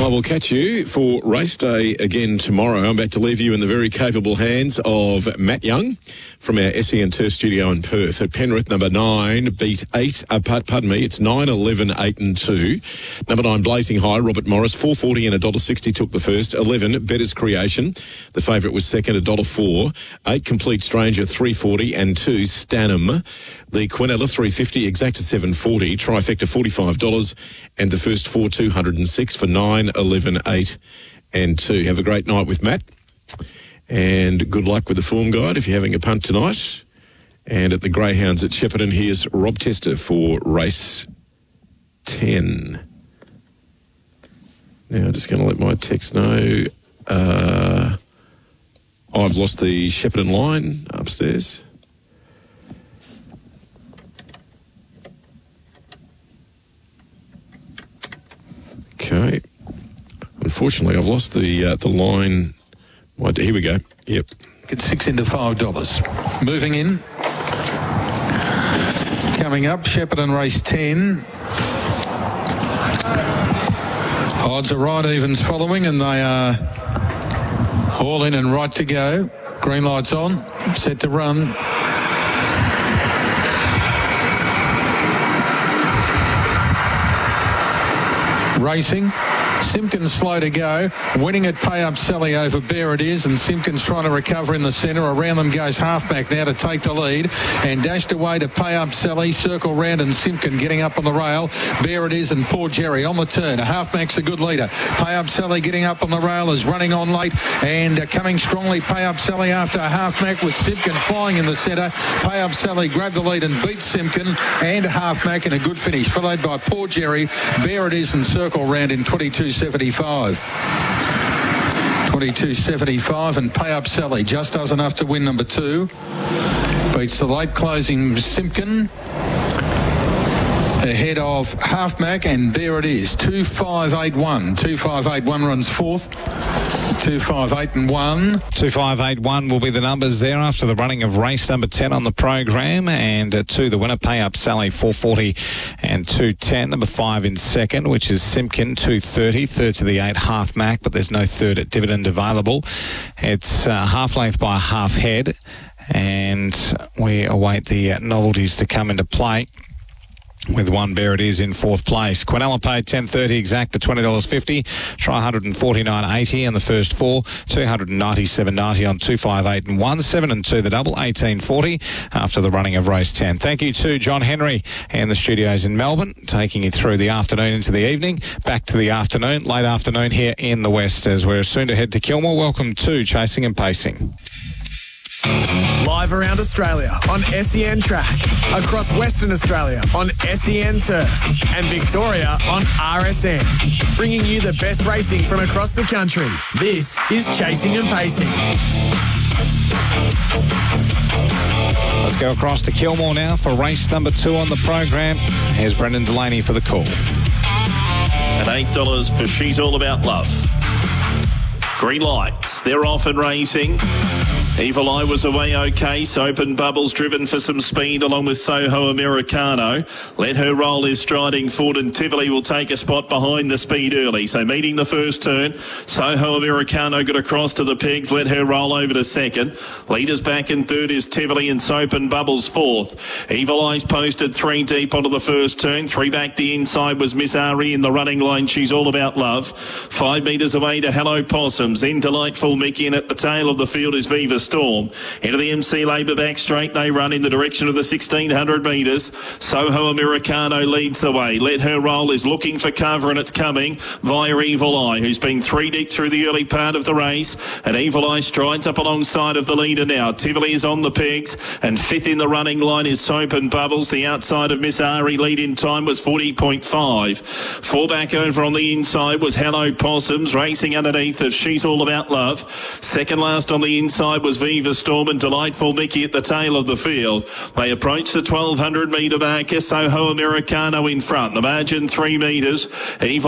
will catch you for race day again tomorrow. I'm about to leave you in the very capable hands of Matt Young from our SEN Turf studio in Perth. At Penrith, number 9 beat 8. It's 9, 11, 8 and 2. Number 9, Blazing High, Robert Morris, $4.40 and $1.60 took the first. 11, Better's Creation. The favourite was second, $1.04. 8, Complete Stranger, $3.40 and 2, Stanham. The Quinella, $3.50, Exacta, $7.40. Trifecta, $45 and the first 4, $206 for 9, 11, 8 and 2. Have a great night with Matt and good luck with the form guide if you're having a punt tonight. And at the Greyhounds at Shepparton, here's Rob Tester for race 10. Now, I'm just going to let my text know I've lost the Shepparton line upstairs. Okay. Unfortunately, I've lost the line. Here we go. Yep. Get 6 into $5. Moving in. Coming up, Shepparton race 10. Odds are right, evens following, and they are all in and right to go. Green light's on, set to run. Racing. Simpkins slow to go, winning at Pay Up Sally over Bear It Is, and Simpkins trying to recover in the centre. Around them goes Halfback now to take the lead, and dashed away to Pay Up Sally, circle round, and Simpkin getting up on the rail. Bear It Is and Poor Jerry on the turn. Halfback's a good leader. Pay Up Sally getting up on the rail is running on late, and coming strongly Pay Up Sally after Halfback with Simpkin flying in the centre. Pay Up Sally grabbed the lead and beat Simpkin and Halfback in a good finish, followed by Poor Jerry, Bear It Is and circle round in 22.75. 22.75 and Pay Up Sally just does enough to win number 2. Beats the late closing Simpkin ahead of Halfback and Bear It Is. 2.581. 2.581 runs fourth. 2.58 and 1. 2.581 will be the numbers there after the running of race number 10 on the program. And 2, the winner, Pay Up Sally, 4.40 and 2.10. Number 5 in second, which is Simpkin, 2.30. Third to the 8, Halfback, but there's no third at Dividend available. It's half length by half head, and we await the novelties to come into play. With 1, Bear It Is in 4th place. Quinella paid $10.30, Exacta $20.50. Try $149.80 on the first 4. $297.90 on 2.58 and 1. 7 and 2 the double. $18.40 after the running of race 10. Thank you to John Henry and the studios in Melbourne, taking you through the afternoon into the evening. Back to the afternoon, late afternoon here in the West, as we're soon to head to Kilmore. Welcome to Chasing and Pacing. Live around Australia on SEN Track, across Western Australia on SEN Turf, and Victoria on RSN. Bringing you the best racing from across the country. This is Chasing and Pacing. Let's go across to Kilmore now for race number 2 on the program. Here's Brendan Delaney for the call. At $8 for She's All About Love. Green lights, they're off and racing. Evil Eye was away okay. Open Bubbles driven for some speed along with Soho Americano. Let Her Roll is striding forward, and Tivoli will take a spot behind the speed early. So meeting the first turn, Soho Americano got across to the pegs. Let Her Roll over to second. Leaders back in third is Tivoli and Open Bubbles fourth. Evil Eye's posted 3 deep onto the first turn. 3 back the inside was Miss Ari in the running line. She's All About Love. 5 metres away to Hello Possums. Then Delightful Mickey, and at the tail of the field is Viva Storm. Into the MC Labour back straight they run in the direction of the 1600 metres. Soho Americano leads the way. Let Her Roll is looking for cover, and it's coming via Evil Eye, who's been 3 deep through the early part of the race, and Evil Eye strides up alongside of the leader now. Tivoli is on the pegs, and 5th in the running line is Soap and Bubbles. The outside of Miss Ari lead in time was 40.5. 4 back over on the inside was Hello Possums, racing underneath of She's All About Love. Second last on the inside was Viva Storm and Delightful Mickey at the tail of the field. They approach the 1200 metre marker. Soho Americano in front. The margin 3 metres. Evil